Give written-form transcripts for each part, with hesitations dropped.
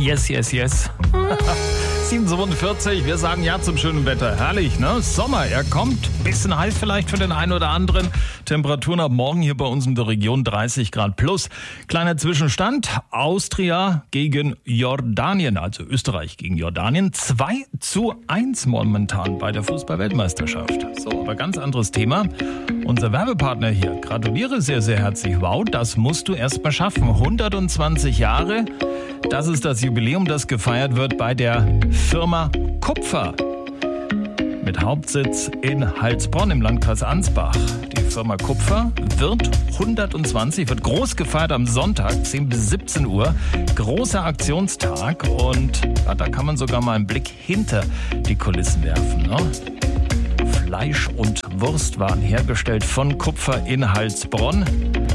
Yes, yes, yes. 7:47, wir sagen ja zum schönen Wetter. Herrlich, ne? Sommer, er kommt. Bisschen heiß vielleicht für den einen oder anderen. Temperaturen ab morgen hier bei uns in der Region 30 Grad plus. Kleiner Zwischenstand. Austria gegen Jordanien, also Österreich gegen Jordanien. 2:1 momentan bei der Fußball-Weltmeisterschaft. So, aber ganz anderes Thema. Unser Werbepartner hier, gratuliere sehr, sehr herzlich. Wow, das musst du erst mal schaffen. 120 Jahre. Das ist das Jubiläum, das gefeiert wird bei der Firma Kupfer. Mit Hauptsitz in Heilsbronn im Landkreis Ansbach. Die Firma Kupfer wird 120, wird groß gefeiert am Sonntag, 10 bis 17 Uhr. Großer Aktionstag und ja, da kann man sogar mal einen Blick hinter die Kulissen werfen. Ne? Fleisch und Wurst waren hergestellt von Kupfer in Heilsbronn.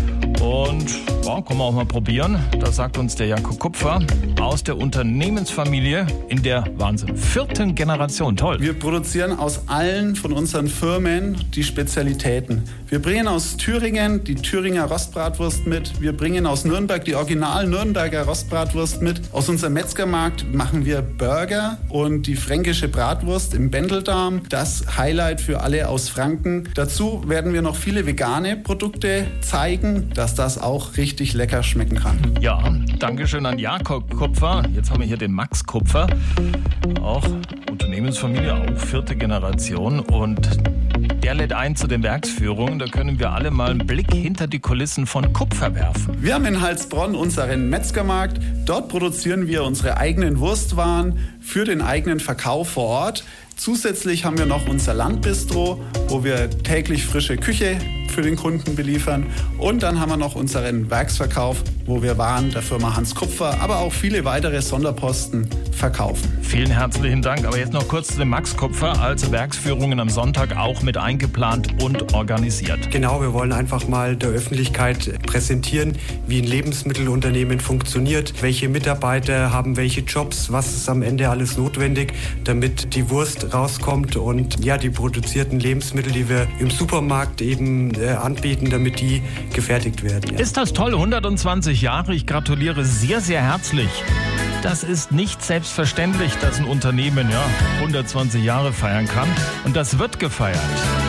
Und ja, können wir auch mal probieren. Das sagt uns der Jakob Kupfer aus der Unternehmensfamilie in der Wahnsinn 4. Generation. Toll. Wir produzieren aus allen von unseren Firmen die Spezialitäten. Wir bringen aus Thüringen die Thüringer Rostbratwurst mit. Wir bringen aus Nürnberg die original Nürnberger Rostbratwurst mit. Aus unserem Metzgermarkt machen wir Burger und die fränkische Bratwurst im Bändeldarm. Das Highlight für alle aus Franken. Dazu werden wir noch viele vegane Produkte zeigen, dass das auch richtig lecker schmecken kann. Ja, Dankeschön an Jakob Kupfer. Jetzt haben wir hier den Max Kupfer. Auch Unternehmensfamilie, auch 4. Generation. Und der lädt ein zu den Werksführungen. Da können wir alle mal einen Blick hinter die Kulissen von Kupfer werfen. Wir haben in Heilsbronn unseren Metzgermarkt. Dort produzieren wir unsere eigenen Wurstwaren für den eigenen Verkauf vor Ort. Zusätzlich haben wir noch unser Landbistro, wo wir täglich frische Küche für den Kunden beliefern. Und dann haben wir noch unseren Werksverkauf, wo wir Waren der Firma Hans Kupfer, aber auch viele weitere Sonderposten verkaufen. Vielen herzlichen Dank. Aber jetzt noch kurz zu dem Max Kupfer. Also Werksführungen am Sonntag auch mit eingeplant und organisiert. Genau, wir wollen einfach mal der Öffentlichkeit präsentieren, wie ein Lebensmittelunternehmen funktioniert, welche Mitarbeiter haben welche Jobs, was ist am Ende alles notwendig, damit die Wurst rauskommt und ja, die produzierten Lebensmittel, die wir im Supermarkt eben anbieten, damit die gefertigt werden. Ja. Ist das toll, 120 Jahre, ich gratuliere sehr, sehr herzlich. Das ist nicht selbstverständlich, dass ein Unternehmen 120 Jahre feiern kann und das wird gefeiert.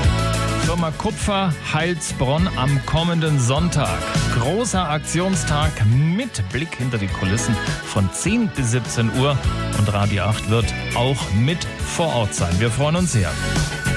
Firma Kupfer Heilsbronn am kommenden Sonntag. Großer Aktionstag mit Blick hinter die Kulissen von 10 bis 17 Uhr und Radio 8 wird auch mit vor Ort sein. Wir freuen uns sehr.